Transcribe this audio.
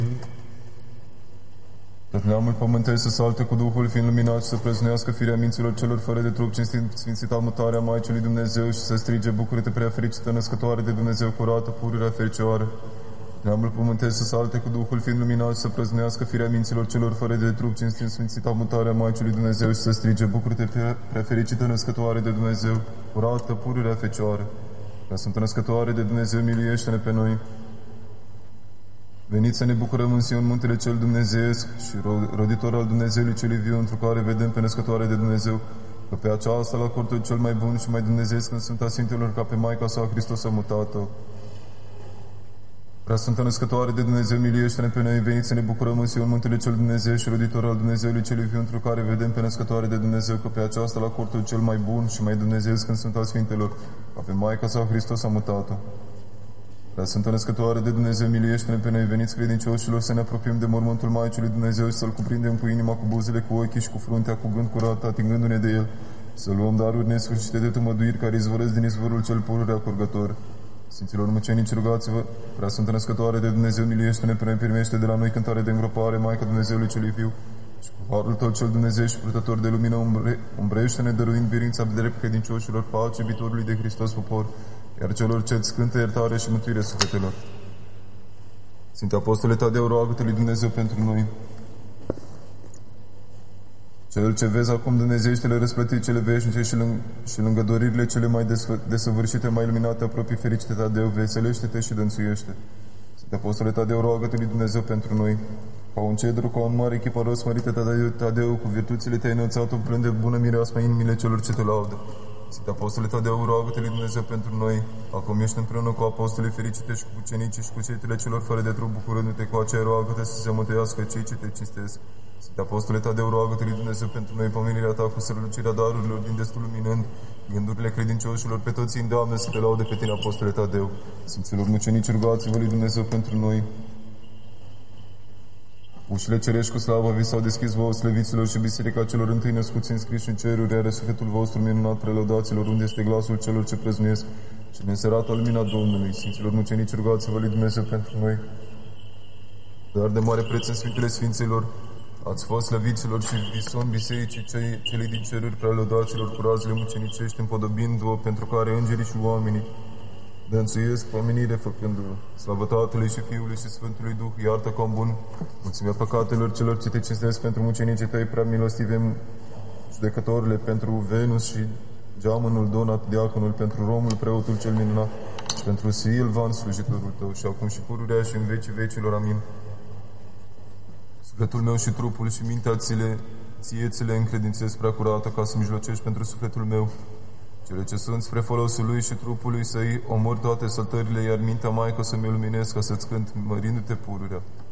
Tot neamul pământesc să salte cu Duhul, fiind luminat și să prăznuiască firea minților celor fără de trup, cinstind sfințita mutarea Maicii lui Dumnezeu și să strige: bucură-te, prea fericită născătoare de Dumnezeu, curată, pururea fericioară. Neamul pământesc să salte cu Duhul, fiind luminat și să prăznuiască firea minților celor fără de trup, cinstind sfințita mutarea Maicii lui Dumnezeu și să strige: bucură-te, prea fericită născătoare de Dumnezeu, curată, pururea fecioară. Prea Sfântă Născătoare de Dumnezeu, miluiește-ne pe noi. Veniți să ne bucurăm în Sion, muntele cel dumnezeiesc și roditor al Dumnezeului celui viu, întru care vedem pe Născătoare de Dumnezeu, că pe aceasta, la cortul cel mai bun și mai dumnezeiesc în Sfânta Sfintelor, ca pe Maica sa, Hristos a mutat-o. Prea Sfântă Născătoare de Dumnezeu, miluiește-ne pe noi. Veniți să ne bucurăm în Sion, muntele cel Dumnezeu și roditor al Dumnezeului celui viu, întru care vedem pe Născătoare de Dumnezeu, că pe aceasta, la cortul cel mai bun și mai dumnezeiesc în Sfânta Sfintelor, ca pe Maica sa, Hristos a mutat-o. Prea Sfântă Născătoare de Dumnezeu, miluiește-ne pe noi. Veniți, credincioșilor, să ne apropiem de mormântul Maicii lui Dumnezeu și să-L cuprindem cu inima, cu buzele, cu ochii și cu fruntea, cu gând curat, atingându-ne de El, să luăm daruri nesfârșite de tămăduiri care izvorăsc din izvorul cel pururea curgător. Sfinților mucenici, rugați-vă. Prea Sfântă Născătoare de Dumnezeu, miluiește-ne pe noi. Primește de la noi cântare de îngropare, Maica Dumnezeului celui viu, și cu harul Tău cel Dumnezeu și purtător de lumină, umbrește-ne, dăruind birința de drept credincioșilor, pace iubitorului de Hristos popor, iar celor ce-ți cântă iertare și mântuire sufletelor. Sfinte Apostole Tadeu, roagă-te lui Dumnezeu pentru noi. Cel ce vezi acum dumnezeiește-le răsplătit cele veșnice și lângă doririle cele mai desăvârșite, mai luminate, apropii fericite Tadeu, veselește-te și dănțuiește. Sfinte Apostole Tadeu, roagă-te lui Dumnezeu pentru noi. Ca un cedru, ca un mare chiparos mărite Tadeu, cu virtuțile te-ai înălțat, umplând de bună mireasma inimile celor ce te laudă. Sfinte Apostole Tadeu, roagă-te lui Dumnezeu pentru noi. Acum ești împreună cu apostole fericite și cu ucenicii și cu cetele celor fără de trup, bucurându-te cu aceea, roagă-te să se mântuiască cei ce te cinstesc. Sfinte Apostole Tadeu, roagă-te lui Dumnezeu pentru noi. Pomenirea ta cu strălucirea darurilor din destul luminând gândurile credincioșilor, pe toți îndeamnă să te laude pe tine, Apostole Tadeu. Sfinților mucenici, rugați-vă lui Dumnezeu pentru noi. Ușile cerești cu slava vi s-au deschis vouă, slăviților, și biserica celor întâi născuți înscriși în ceruri are sufletul vostru minunat, prelăudaților, unde este glasul celor ce prăznuiesc și neînserată lumina Domnului. Sfinților mucenici, rugați-vă lui Dumnezeu pentru noi. Dar de mare preț în Sfintele Sfinților, ați fost slăviților și vison bisericii celei din ceruri, prelăudaților, cu razele mucenicești, împodobind-o, pentru care îngerii și oamenii dănțuiesc pomenire făcându-vă. Slavă Tatălui și Fiului și Sfântului Duh, iartă ca un bun, mulțimea păcatelor celor ce te cinstesc, pentru mucenicii tăi prea milostive, judecătorile, pentru Venus și geamănul Donat, diaconul, pentru Romul, preotul cel minunat, și pentru Silvan, slujitorul tău, și acum și pururea și în vecii vecilor. Amin. Sufletul meu și trupul și mintea ție ți le încredințez, prea curată, ca să mijlocești pentru sufletul meu cele ce sunt spre folosul lui și trupului, să-i omor toate săltările, iar mintea Maică să-mi luminez, ca să-ți cânt, mărindu-te pururea.